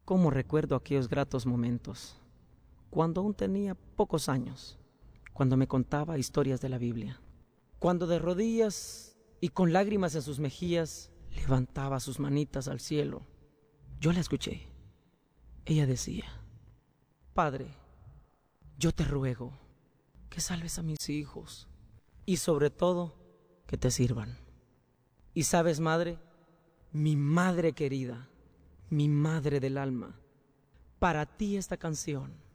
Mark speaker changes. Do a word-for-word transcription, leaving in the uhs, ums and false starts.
Speaker 1: Cómo recuerdo aquellos gratos momentos, cuando aún tenía pocos años, cuando me contaba historias de la Biblia, cuando de rodillas y con lágrimas en sus mejillas levantaba sus manitas al cielo. Yo la escuché. Ella decía: Padre, yo te ruego que salves a mis hijos y sobre todo que te sirvan. Y sabes, madre, mi madre querida, mi madre del alma, para ti esta canción